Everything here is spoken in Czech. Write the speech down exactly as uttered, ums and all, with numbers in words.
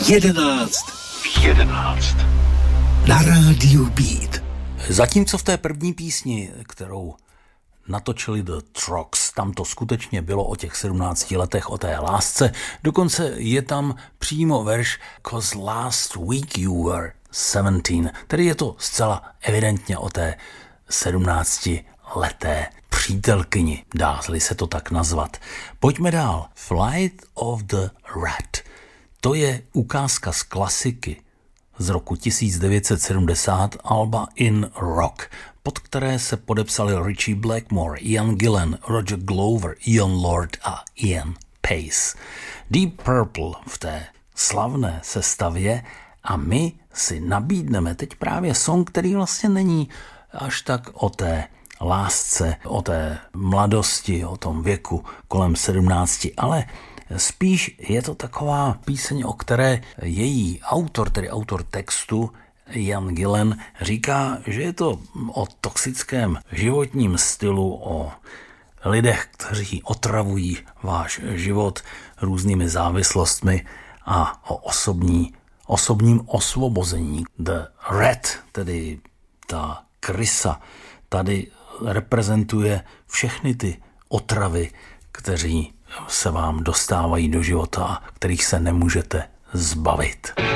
jedenáct. V jedenáct. Na rádiu Beat. Zatímco v té první písni, kterou natočili The Trogs, tam to skutečně bylo o těch sedmnácti letech, o té lásce, dokonce je tam přímo verš "Cause last week you were seventeen", tedy je to zcela evidentně o té sedmnáctileté přítelkyni, dá-li se to tak nazvat. Pojďme dál. Flight of the Rat. To je ukázka z klasiky z roku tisíc devět set sedmdesát alba In Rock, pod které se podepsali Richie Blackmore, Ian Gillan, Roger Glover, Ian Lord a Ian Pace. Deep Purple v té slavné sestavě a my si nabídneme teď právě song, který vlastně není až tak o té lásce, o té mladosti, o tom věku kolem sedmnácti, ale spíš je to taková píseň, o které její autor, tedy autor textu, Ian Gillan, říká, že je to o toxickém životním stylu, o lidech, kteří otravují váš život různými závislostmi a o osobní, osobním osvobození. The Rat, tedy ta krysa, tady reprezentuje všechny ty otravy, kteří se vám dostávají do života a kterých se nemůžete zbavit.